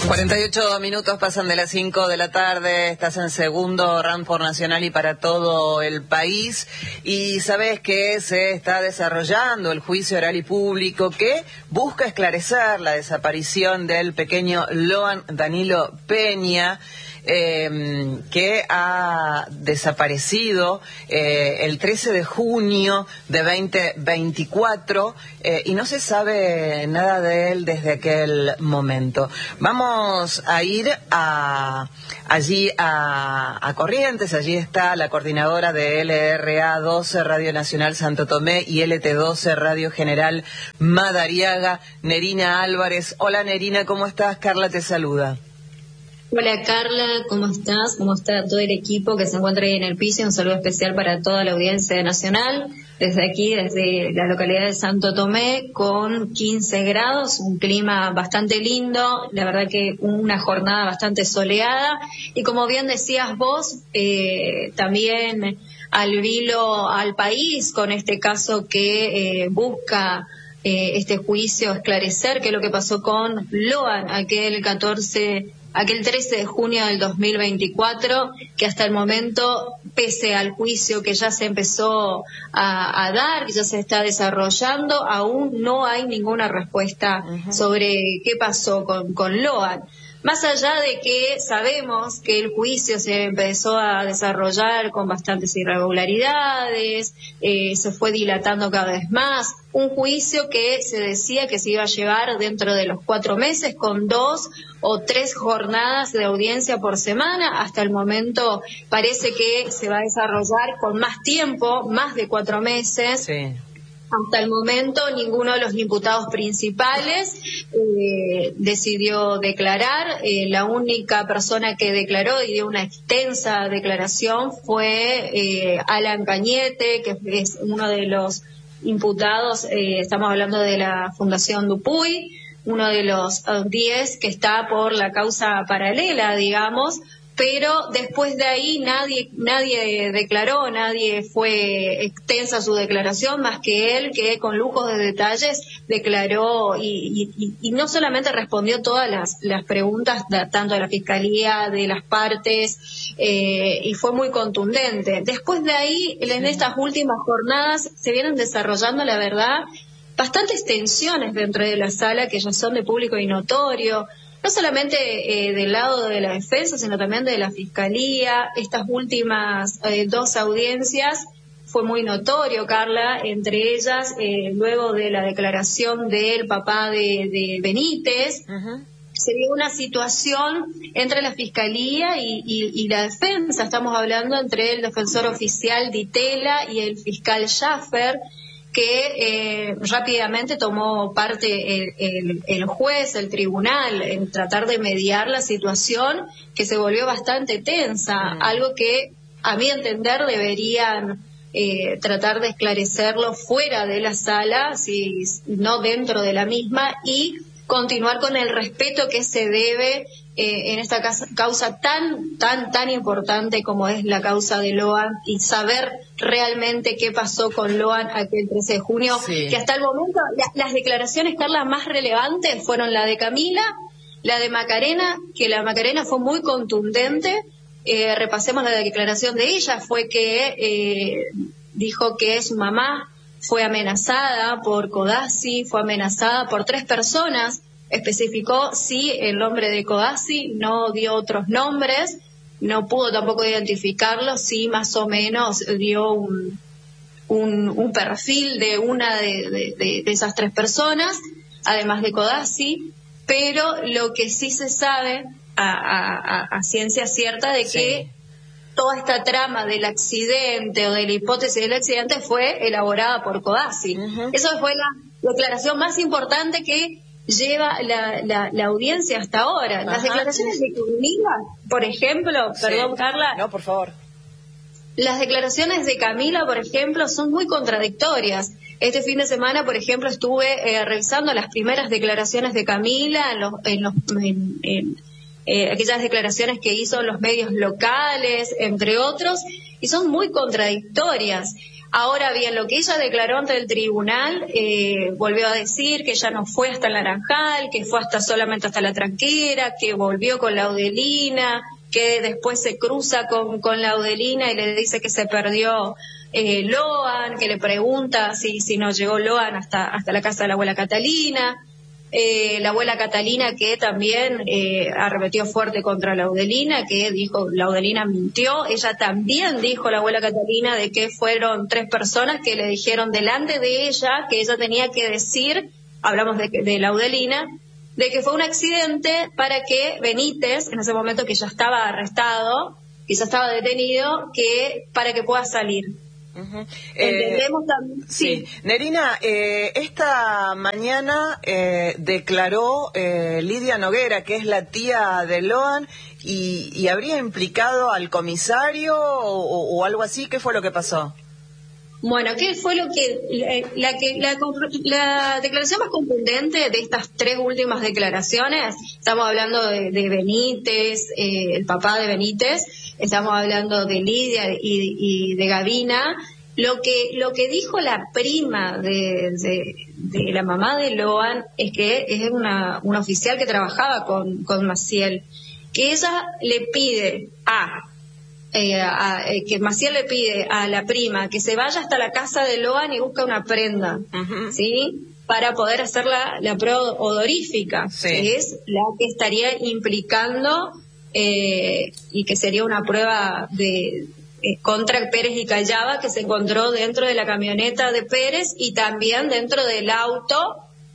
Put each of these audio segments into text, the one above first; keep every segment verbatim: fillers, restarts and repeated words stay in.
cuarenta y ocho minutos pasan de las cinco de la tarde, estás en segundo round por Nacional y para todo el país, y sabes que se está desarrollando el juicio oral y público que busca esclarecer la desaparición del pequeño Loan Danilo Peña, eh, que ha desaparecido eh, el trece de junio de veinte veinticuatro, eh, y no se sabe nada de él desde aquel momento. Vamos a ir a allí a, a Corrientes. Allí está la coordinadora de L R A doce Radio Nacional Santo Tomé y L T doce Radio General Madariaga, Nerina Álvarez. Hola Nerina, ¿cómo estás? Carla te saluda. Hola Carla, ¿cómo estás? ¿Cómo está todo el equipo que se encuentra ahí en el piso? Un saludo especial para toda la audiencia de Nacional, desde aquí, desde la localidad de Santo Tomé, con quince grados, un clima bastante lindo, la verdad que una jornada bastante soleada, y como bien decías vos, eh, también al vilo al país con este caso que eh, busca eh, este juicio esclarecer qué es lo que pasó con Loan, aquel catorce aquel trece de junio del dos mil veinticuatro, que hasta el momento, pese al juicio que ya se empezó a, a dar, que ya se está desarrollando, aún no hay ninguna respuesta uh-huh. sobre qué pasó con, con Loan. Más allá de que sabemos que el juicio se empezó a desarrollar con bastantes irregularidades, eh, se fue dilatando cada vez más, un juicio que se decía que se iba a llevar dentro de los cuatro meses con dos o tres jornadas de audiencia por semana. Hasta el momento parece que se va a desarrollar con más tiempo, más de cuatro meses. Sí. Hasta el momento ninguno de los imputados principales eh, decidió declarar. Eh, la única persona que declaró y dio una extensa declaración fue eh, Alan Cañete, que es uno de los imputados. Eh, estamos hablando de la Fundación Dupuy, uno de los diez que está por la causa paralela, digamos. Pero después de ahí nadie nadie declaró, nadie fue extensa su declaración, más que él, que con lujos de detalles declaró y, y, y no solamente respondió todas las, las preguntas, de, tanto de la Fiscalía, de las partes, eh, y fue muy contundente. Después de ahí, en estas últimas jornadas, se vienen desarrollando, la verdad, bastantes tensiones dentro de la sala que ya son de público y notorio. No solamente eh, del lado de la defensa, sino también de la Fiscalía. Estas últimas eh, dos audiencias fue muy notorio, Carla, entre ellas, eh, luego de la declaración del papá de, de Benítez, uh-huh. se dio una situación entre la Fiscalía y, y, y la defensa. Estamos hablando entre el defensor oficial Ditela y el fiscal Schaffer, que eh, rápidamente tomó parte el, el, el juez, el tribunal, en tratar de mediar la situación, que se volvió bastante tensa, mm. algo que, a mi entender, deberían eh, tratar de esclarecerlo fuera de la sala, si no dentro de la misma, y continuar con el respeto que se debe eh, en esta causa, causa tan, tan, tan importante como es la causa de Loan, y saber realmente qué pasó con Loan aquel trece de junio, sí. que hasta el momento la, las declaraciones, Carla, más relevantes fueron la de Camila, la de Macarena, que la Macarena fue muy contundente. Eh, repasemos la declaración de ella, fue que eh, dijo que su mamá fue amenazada por Codazzi, fue amenazada por tres personas, especificó sí el nombre de Codazzi, no dio otros nombres, no pudo tampoco identificarlo, sí más o menos dio un, un, un perfil de una de, de, de, de esas tres personas, además de Codazzi, pero lo que sí se sabe a, a, a ciencia cierta de sí. que toda esta trama del accidente o de la hipótesis del accidente fue elaborada por Codazzi. Uh-huh. Eso fue la declaración más importante que lleva la, la, la audiencia hasta ahora. Ajá, las declaraciones sí. de Camila, por ejemplo, sí. perdón Carla. No, por favor. Las declaraciones de Camila, por ejemplo, son muy contradictorias. Este fin de semana, por ejemplo, estuve eh, revisando las primeras declaraciones de Camila en los, en los en, en, eh, aquellas declaraciones que hizo en los medios locales, entre otros, y son muy contradictorias. Ahora bien, lo que ella declaró ante el tribunal, eh, volvió a decir que ella no fue hasta el Naranjal, que fue hasta solamente hasta la Tranquera, que volvió con Laudelina, que después se cruza con, con Laudelina y le dice que se perdió eh, Loan, que le pregunta si, si no llegó Loan hasta, hasta la casa de la abuela Catalina. Eh, la abuela Catalina que también eh, arremetió fuerte contra Laudelina, que dijo Laudelina mintió. Ella también dijo, la abuela Catalina, de que fueron tres personas que le dijeron delante de ella que ella tenía que decir, hablamos de, de Laudelina, de que fue un accidente para que Benítez, en ese momento que ya estaba arrestado, que ya estaba detenido, que para que pueda salir. Uh-huh. Entendemos eh, también. Sí, sí. Nerina, eh, esta mañana eh, declaró eh, Lidia Noguera, que es la tía de Loan, y, y habría implicado al comisario o, o algo así. ¿Qué fue lo que pasó? Bueno, ¿qué fue lo que la, que la, la declaración más contundente de estas tres últimas declaraciones? Estamos hablando de, de Benítez, eh, el papá de Benítez, estamos hablando de Lidia y, y de Gavina. Lo que lo que dijo la prima de, de, de la mamá de Loan es que es una, una oficial que trabajaba con, con Maciel, que ella le pide a Eh, a, eh, que Maciel le pide a la prima que se vaya hasta la casa de Loan y busca una prenda, uh-huh. ¿sí? Para poder hacer la, la prueba odorífica, sí. Que es la que estaría implicando eh, y que sería una prueba de eh, contra Pérez y Callaba, que se encontró dentro de la camioneta de Pérez y también dentro del auto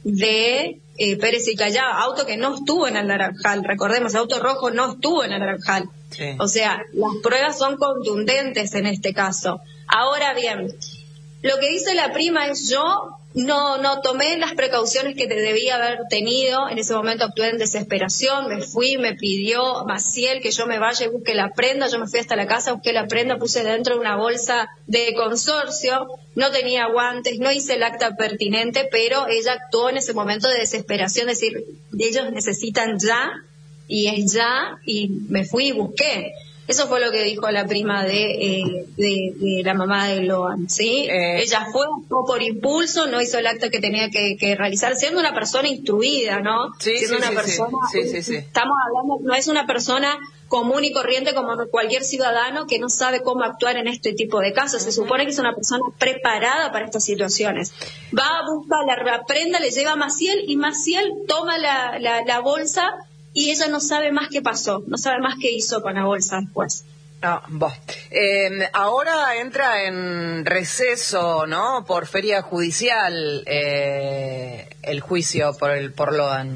de eh, Pérez y Callaba, auto que no estuvo en el Naranjal, recordemos, el auto rojo no estuvo en el Naranjal. Sí. O sea, las pruebas son contundentes en este caso. Ahora bien, lo que dice la prima es: yo no no tomé las precauciones que te debía haber tenido, en ese momento actué en desesperación, me fui, me pidió Maciel que yo me vaya y busque la prenda, yo me fui hasta la casa, busqué la prenda, puse dentro de una bolsa de consorcio, no tenía guantes, no hice el acta pertinente, pero ella actuó en ese momento de desesperación, es decir, ellos necesitan ya, y es ya, y me fui y busqué. Eso fue lo que dijo la prima de, eh, de, de la mamá de Loan, ¿sí? Eh, Ella fue, fue por impulso, no hizo el acto que tenía que, que realizar, siendo una persona instruida, ¿no? Sí, siendo sí, una sí, persona, sí, sí, sí. Estamos hablando, no es una persona común y corriente como cualquier ciudadano que no sabe cómo actuar en este tipo de casos. Se supone que es una persona preparada para estas situaciones. Va a buscar la prenda, le lleva a Maciel y Maciel toma la, la, la bolsa y ella no sabe más qué pasó, no sabe más qué hizo con la bolsa después. Ah, eh, ahora entra en receso, ¿no? Por feria judicial eh, el juicio por el por Loan.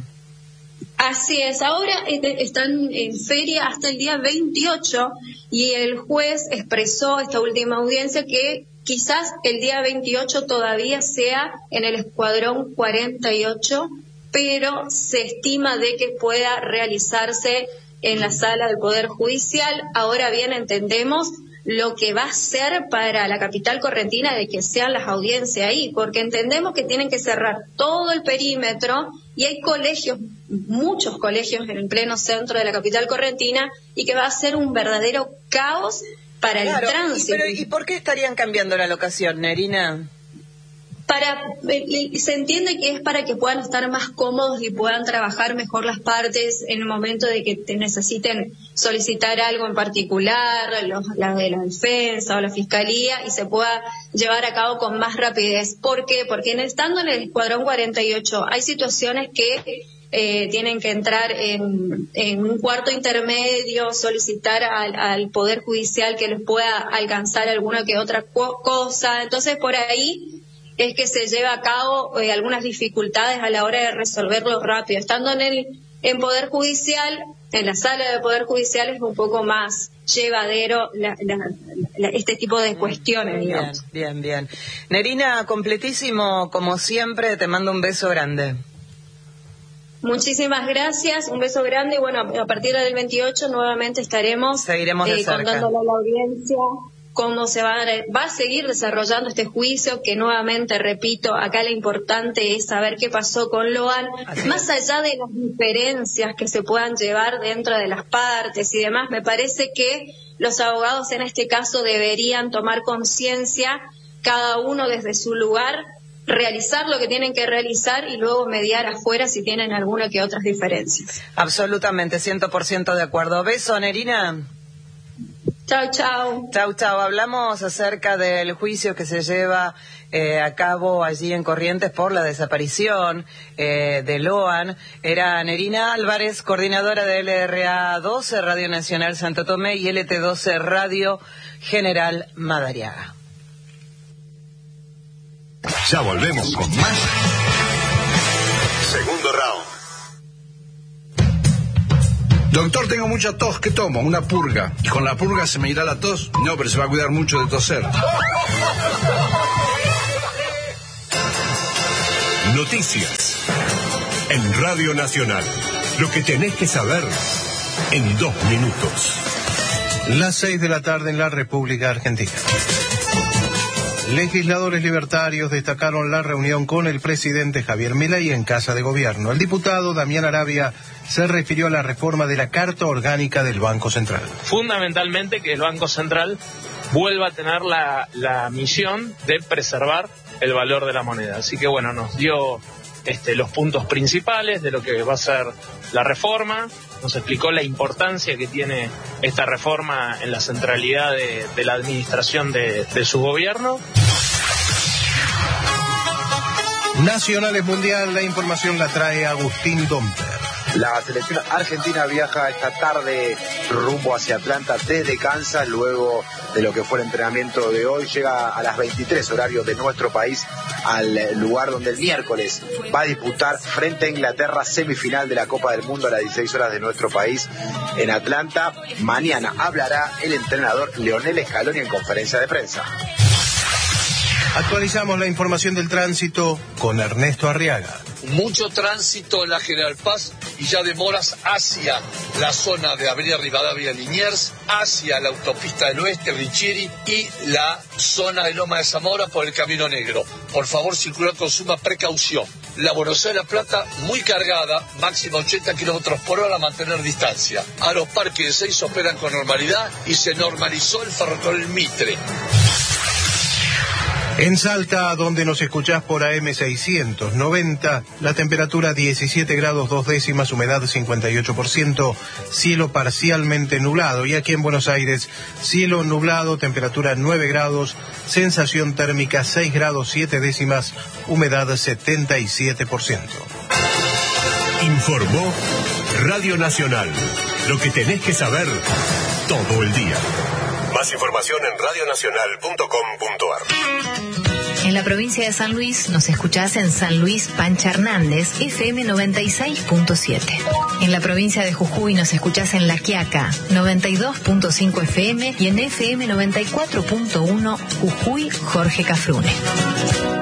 Así es, ahora están en feria hasta el día veintiocho y el juez expresó esta última audiencia que quizás el día veintiocho todavía sea en el escuadrón cuarenta y ocho, pero se estima de que pueda realizarse en la sala del Poder Judicial. Ahora bien, entendemos lo que va a ser para la capital correntina de que sean las audiencias ahí, porque entendemos que tienen que cerrar todo el perímetro y hay colegios, muchos colegios en el pleno centro de la capital correntina y que va a ser un verdadero caos para claro, el tránsito. ¿Y, pero, ¿Y por qué estarían cambiando la locación, Nerina? Para, se entiende que es para que puedan estar más cómodos y puedan trabajar mejor las partes en el momento de que te necesiten solicitar algo en particular, los, la de la defensa o la fiscalía, y se pueda llevar a cabo con más rapidez. ¿Por qué? Porque en, estando en el escuadrón cuarenta y ocho hay situaciones que eh, tienen que entrar en, en un cuarto intermedio, solicitar al, al Poder Judicial que les pueda alcanzar alguna que otra co- cosa. Entonces, por ahí es que se lleva a cabo eh, algunas dificultades a la hora de resolverlo rápido. Estando en el en Poder Judicial, en la sala de Poder Judicial es un poco más llevadero la, la, la, este tipo de cuestiones, digamos. Bien, bien, bien. Nerina, completísimo, como siempre, te mando un beso grande. Muchísimas gracias, un beso grande y bueno, a partir del veintiocho nuevamente estaremos Seguiremos de eh, cerca. contándole a la audiencia cómo se va a, va a seguir desarrollando este juicio, que nuevamente, repito, acá lo importante es saber qué pasó con Loan, Así más es. allá de las diferencias que se puedan llevar dentro de las partes y demás. Me parece que los abogados en este caso deberían tomar conciencia cada uno desde su lugar realizar lo que tienen que realizar y luego mediar afuera si tienen alguna que otras diferencias. Absolutamente, cien por ciento de acuerdo. Beso, Nerina. Chau, chau. Chau, chau. Hablamos acerca del juicio que se lleva eh, a cabo allí en Corrientes por la desaparición eh, de Loan. Era Nerina Álvarez, coordinadora de L R A doce, Radio Nacional Santo Tomé, y L T doce, Radio General Madariaga. Ya volvemos con más. Segundo round. Doctor, tengo mucha tos, ¿qué tomo? Una purga. ¿Y con la purga se me irá la tos? No, pero se va a cuidar mucho de toser. Noticias en Radio Nacional. Lo que tenés que saber en dos minutos. Las seis de la tarde en la República Argentina. Legisladores libertarios destacaron la reunión con el presidente Javier Milei en Casa de Gobierno. El diputado Damián Arabia se refirió a la reforma de la Carta Orgánica del Banco Central. Fundamentalmente que el Banco Central vuelva a tener la, la misión de preservar el valor de la moneda. Así que bueno, nos dio este, los puntos principales de lo que va a ser la reforma. Nos explicó la importancia que tiene esta reforma en la centralidad de, de la administración de, de su gobierno. Nacionales Mundial, la información la trae Agustín Domper. La selección argentina viaja esta tarde rumbo hacia Atlanta desde Kansas, luego de lo que fue el entrenamiento de hoy. Llega a las veintitrés horarios de nuestro país al lugar donde el miércoles va a disputar frente a Inglaterra semifinal de la Copa del Mundo a las dieciséis horas de nuestro país en Atlanta. Mañana hablará el entrenador Leonel Scaloni en conferencia de prensa. Actualizamos la información del tránsito con Ernesto Arriaga. Mucho tránsito en la General Paz y ya demoras hacia la zona de Avenida Rivadavia Liniers, hacia la autopista del Oeste, Richieri, y la zona de Loma de Zamora por el Camino Negro. Por favor, circular con suma precaución. La Buenos Aires-La Plata muy cargada, máximo ochenta kilómetros por hora, a mantener distancia. A los parques de seis operan con normalidad y se normalizó el ferrocarril Mitre. En Salta, donde nos escuchás por A M seiscientos noventa, la temperatura diecisiete grados dos décimas, humedad cincuenta y ocho por ciento, cielo parcialmente nublado. Y aquí en Buenos Aires, cielo nublado, temperatura nueve grados, sensación térmica seis grados siete décimas, humedad setenta y siete por ciento. Informó Radio Nacional. Lo que tenés que saber todo el día. Más información en radio nacional punto com punto a r. En la provincia de San Luis nos escuchás en San Luis Pancha Hernández, F M noventa y seis punto siete. En la provincia de Jujuy nos escuchás en La Quiaca, noventa y dos punto cinco F M, y en F M noventa y cuatro punto uno Jujuy Jorge Cafrune.